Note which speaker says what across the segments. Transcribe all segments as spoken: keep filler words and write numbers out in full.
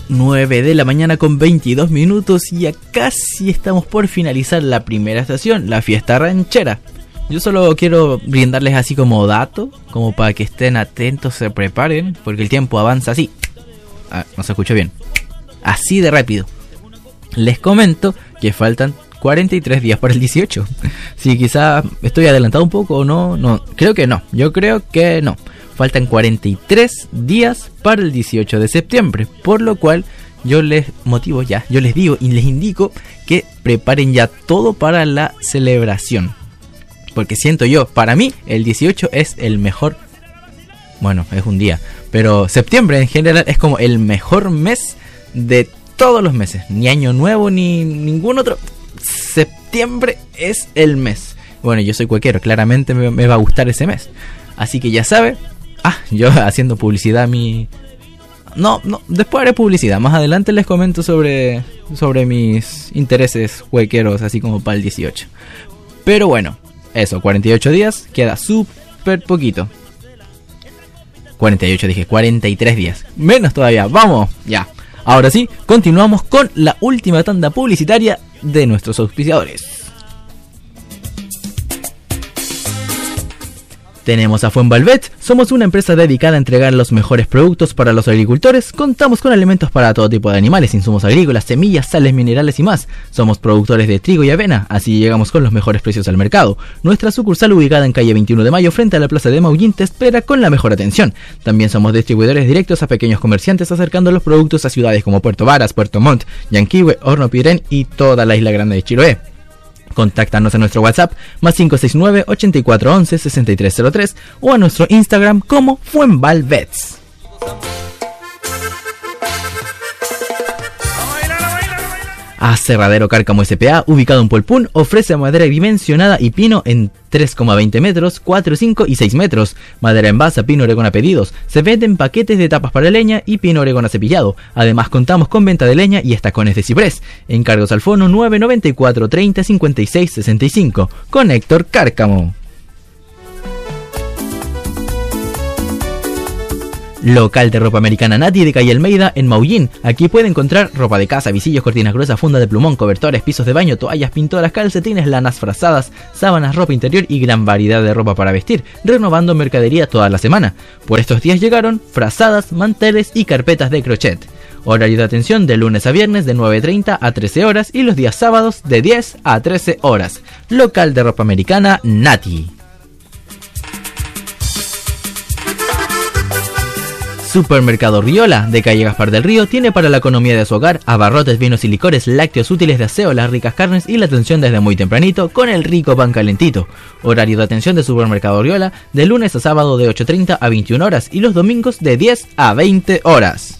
Speaker 1: nueve de la mañana con veintidós minutos y ya casi estamos por finalizar la primera estación, la fiesta ranchera. Yo solo quiero brindarles así como dato, como para que estén atentos, se preparen, porque el tiempo avanza así. Ah, no se escuchó bien. Así de rápido. Les comento que faltan cuarenta y tres días para el dieciocho. Si quizá estoy adelantado un poco o no, no, creo que no. Yo creo que no. Faltan cuarenta y tres días para el dieciocho de septiembre, por lo cual yo les motivo ya, yo les digo y les indico que preparen ya todo para la celebración. Porque siento yo, para mí el dieciocho es el mejor, bueno, es un día, pero septiembre en general es como el mejor mes de todos los meses. Ni año nuevo ni ningún otro. Septiembre es el mes. Bueno, yo soy cuequero, claramente me, me va a gustar ese mes. Así que ya sabe. Ah, yo haciendo publicidad a mi... No, no, después haré publicidad. Más adelante les comento sobre, sobre mis intereses huequeros, así como para el dieciocho. Pero bueno, eso, cuarenta y ocho días, queda súper poquito. cuarenta y ocho dije, cuarenta y tres días. Menos todavía, vamos, ya. Ahora sí, continuamos con la última tanda publicitaria de nuestros auspiciadores. Tenemos a Fuenvalvet, somos una empresa dedicada a entregar los mejores productos para los agricultores. Contamos con alimentos para todo tipo de animales, insumos agrícolas, semillas, sales minerales y más. Somos productores de trigo y avena, así llegamos con los mejores precios al mercado. Nuestra sucursal ubicada en calle veintiuno de mayo frente a la plaza de Maullín te espera con la mejor atención. También somos distribuidores directos a pequeños comerciantes acercando los productos a ciudades como Puerto Varas, Puerto Montt, Yanquihue, Horno Pirén y toda la isla grande de Chiloé. Contáctanos en nuestro WhatsApp más cinco seis nueve, ocho cuatro uno uno, seis tres cero tres o a nuestro Instagram como Fuenvalvets. Aserradero Cárcamo S P A, ubicado en Polpún, ofrece madera dimensionada y pino en tres coma veinte metros, cuatro, cinco y seis metros. Madera en basa, pino oregón a pedidos. Se venden paquetes de tapas para leña y pino oregón acepillado. Además contamos con venta de leña y estacones de ciprés. Encargos al fono nueve noventa y cuatro, treinta, cincuenta y seis, sesenta y cinco. Con Héctor Cárcamo. Local de ropa americana Nati de calle Almeida en Maullín. Aquí puede encontrar ropa de casa, visillos, cortinas gruesas, funda de plumón, cobertores, pisos de baño, toallas, pintoras, calcetines, lanas frazadas, sábanas, ropa interior y gran variedad de ropa para vestir, renovando mercadería toda la semana. Por estos días llegaron frazadas, manteles y carpetas de crochet. Horario de atención de lunes a viernes de nueve treinta a trece horas y los días sábados de diez a trece horas. Local de ropa americana Nati. Supermercado Riola, de calle Gaspar del Río, tiene para la economía de su hogar abarrotes, vinos y licores, lácteos útiles de aseo, las ricas carnes y la atención desde muy tempranito con el rico pan calentito. Horario de atención de Supermercado Riola de lunes a sábado de ocho treinta a veintiuna horas y los domingos de diez a veinte horas.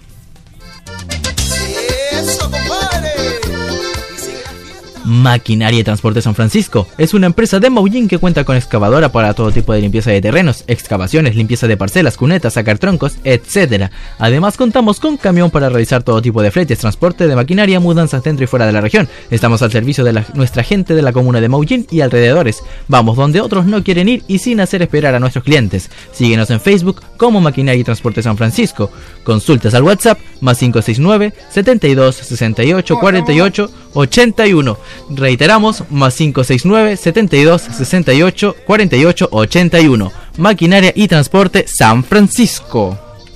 Speaker 1: Maquinaria y Transporte San Francisco es una empresa de Maullín que cuenta con excavadora para todo tipo de limpieza de terrenos, excavaciones, limpieza de parcelas, cunetas, sacar troncos, etcétera. Además contamos con camión para realizar todo tipo de fletes, transporte de maquinaria, mudanzas dentro y fuera de la región. Estamos al servicio de la, nuestra gente de la comuna de Maullín y alrededores. Vamos donde otros no quieren ir y sin hacer esperar a nuestros clientes. Síguenos en Facebook como Maquinaria y Transporte San Francisco. Consultas al WhatsApp más cinco seis nueve, setenta y dos, sesenta y ocho, cuarenta y ocho, ochenta y uno. Reiteramos, más cinco seis nueve, setenta y dos, sesenta y ocho, cuarenta y ocho, ochenta y uno. Maquinaria y Transporte San Francisco.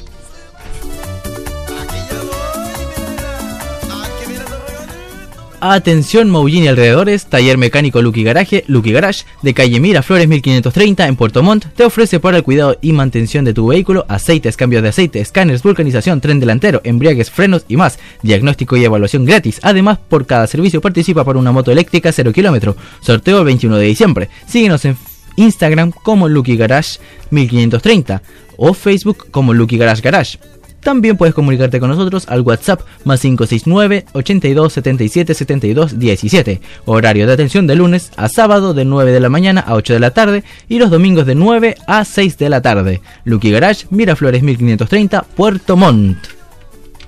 Speaker 1: Atención Maullín y alrededores, taller mecánico Lucky Garage, Lucky Garage, de calle Miraflores mil quinientos treinta en Puerto Montt, te ofrece para el cuidado y mantención de tu vehículo, aceites, cambios de aceite, escáneres, vulcanización, tren delantero, embriagues, frenos y más, diagnóstico y evaluación gratis. Además, por cada servicio participa por una moto eléctrica cero kilómetro, sorteo el veintiuno de diciembre. Síguenos en Instagram como Lucky Garage mil quinientos treinta o Facebook como Lucky Garage Garage. También puedes comunicarte con nosotros al WhatsApp más cinco seis nueve, ochenta y dos, setenta y siete, setenta y dos, diecisiete. Horario de atención de lunes a sábado de nueve de la mañana a ocho de la tarde y los domingos de nueve a seis de la tarde. Lucky Garage, Miraflores mil quinientos treinta, Puerto Montt.